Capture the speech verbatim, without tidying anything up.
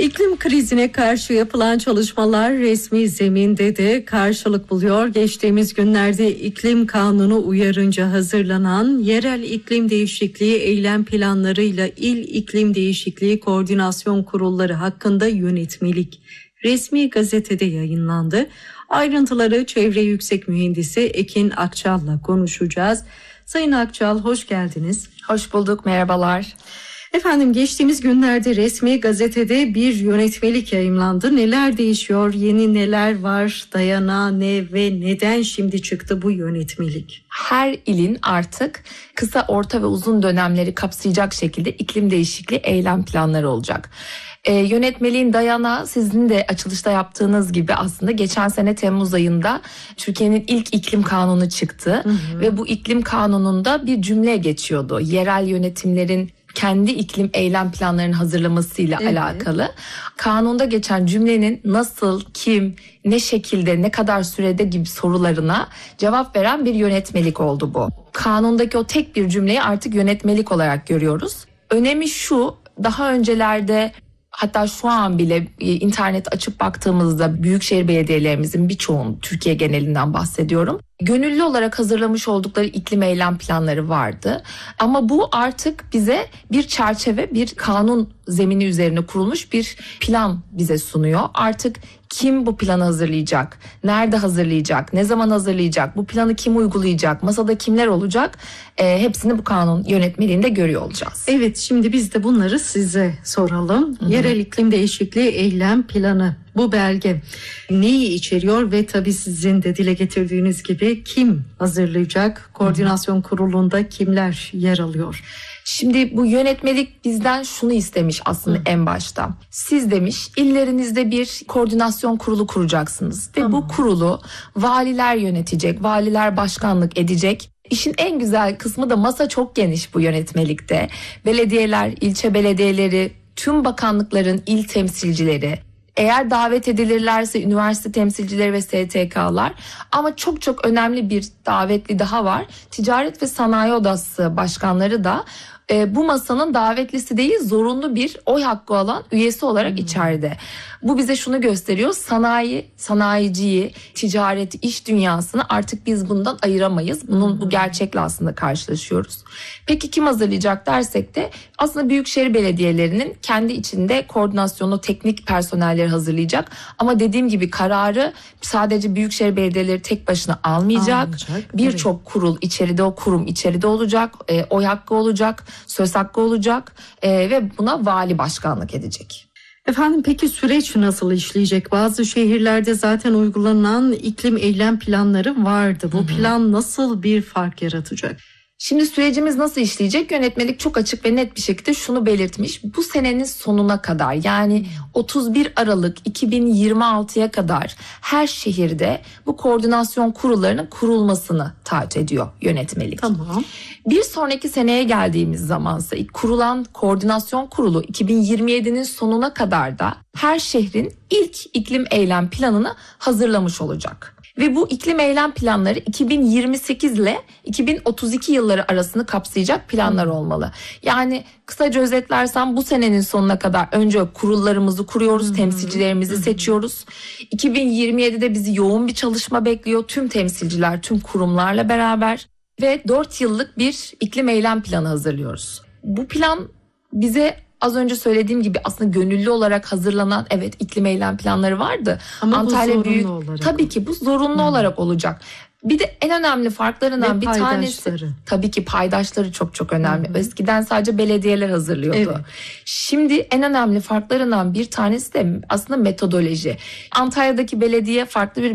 İklim krizine karşı yapılan çalışmalar resmi zeminde de karşılık buluyor. Geçtiğimiz günlerde iklim kanunu uyarınca hazırlanan yerel iklim değişikliği eylem planlarıyla il iklim değişikliği koordinasyon kurulları hakkında yönetmelik resmi gazetede yayınlandı. Ayrıntıları Çevre Yüksek Mühendisi Ekin Akçal'la konuşacağız. Sayın Akçal, hoş geldiniz. Hoş bulduk, merhabalar. Efendim, geçtiğimiz günlerde resmi gazetede bir yönetmelik yayımlandı. Neler değişiyor, yeni neler var, dayanağı ne ve neden şimdi çıktı bu yönetmelik? Her ilin artık kısa, orta ve uzun dönemleri kapsayacak şekilde iklim değişikliği eylem planları olacak. Ee, yönetmeliğin dayanağı sizin de açılışta yaptığınız gibi aslında geçen sene Temmuz ayında Türkiye'nin ilk iklim kanunu çıktı. Hı hı. Ve bu iklim kanununda bir cümle geçiyordu. Yerel yönetimlerin kendi iklim eylem planlarının hazırlamasıyla evet. alakalı. Kanunda geçen cümlenin nasıl, kim, ne şekilde, ne kadar sürede gibi sorularına cevap veren bir yönetmelik oldu bu. Kanundaki o tek bir cümleyi artık yönetmelik olarak görüyoruz. Önemi şu, daha öncelerde, hatta şu an bile internet açıp baktığımızda büyükşehir belediyelerimizin birçoğunun, Türkiye genelinden bahsediyorum, gönüllü olarak hazırlamış oldukları iklim eylem planları vardı. Ama bu artık bize bir çerçeve, bir kanun zemini üzerine kurulmuş bir plan bize sunuyor. Artık kim bu planı hazırlayacak, nerede hazırlayacak, ne zaman hazırlayacak, bu planı kim uygulayacak, masada kimler olacak, e, hepsini bu kanun yönetmeliğinde görüyor olacağız. Evet, şimdi biz de bunları size soralım. Hı hı. Yerel iklim değişikliği eylem planı, bu belge neyi içeriyor ve tabii sizin de dile getirdiğiniz gibi kim hazırlayacak? Koordinasyon kurulunda kimler yer alıyor? Şimdi bu yönetmelik bizden şunu istemiş aslında Hı. en başta. Siz demiş, illerinizde bir koordinasyon kurulu kuracaksınız. Ve tamam. bu kurulu valiler yönetecek, valiler başkanlık edecek. İşin en güzel kısmı da masa çok geniş bu yönetmelikte. Belediyeler, ilçe belediyeleri, tüm bakanlıkların il temsilcileri, eğer davet edilirlerse üniversite temsilcileri ve S T K'lar, ama çok çok önemli bir davetli daha var. Ticaret ve Sanayi Odası başkanları da e, bu masanın davetlisi değil, zorunlu bir oy hakkı alan üyesi olarak hmm. içeride. Bu bize şunu gösteriyor: sanayi, sanayiciyi, ticaret, iş dünyasını artık biz bundan ayıramayız. Bunun hmm. bu gerçekle aslında karşılaşıyoruz. Peki kim hazırlayacak dersek de aslında büyükşehir belediyelerinin kendi içinde koordinasyonu, teknik personelleri hazırlayacak. Ama dediğim gibi kararı sadece büyükşehir belediyeleri tek başına almayacak. Birçok evet. kurul içeride, o kurum içeride olacak. E, oy hakkı olacak, söz hakkı olacak e, ve buna vali başkanlık edecek. Efendim, peki süreç nasıl işleyecek? Bazı şehirlerde zaten uygulanan iklim eylem planları vardı. Bu Hı-hı. plan nasıl bir fark yaratacak? Şimdi sürecimiz nasıl işleyecek? Yönetmelik çok açık ve net bir şekilde şunu belirtmiş: bu senenin sonuna kadar, yani otuz bir Aralık iki bin yirmi altıya kadar her şehirde bu koordinasyon kurullarının kurulmasını taahhüt ediyor yönetmelik. Tamam. Bir sonraki seneye geldiğimiz zamansa ilk kurulan koordinasyon kurulu iki bin yirmi yedinin sonuna kadar da her şehrin ilk iklim eylem planını hazırlamış olacak. Ve bu iklim eylem planları iki bin yirmi sekiz ile iki bin otuz iki yılları arasını kapsayacak planlar olmalı. Yani kısaca özetlersem bu senenin sonuna kadar önce kurullarımızı kuruyoruz, hmm. temsilcilerimizi hmm. seçiyoruz. iki bin yirmi yedide bizi yoğun bir çalışma bekliyor, tüm temsilciler, tüm kurumlarla beraber ve dört yıllık bir iklim eylem planı hazırlıyoruz. Bu plan bize az önce söylediğim gibi aslında gönüllü olarak hazırlanan evet iklim eylem planları vardı. Ama Antalya bu büyük olarak. Tabii ki bu zorunlu hmm. olarak olacak. Bir de en önemli farklarından bir tanesi tabii ki paydaşları çok çok önemli. Hmm. Eskiden sadece belediyeler hazırlıyordu. Evet. Şimdi en önemli farklarından bir tanesi de aslında metodoloji. Antalya'daki belediye farklı bir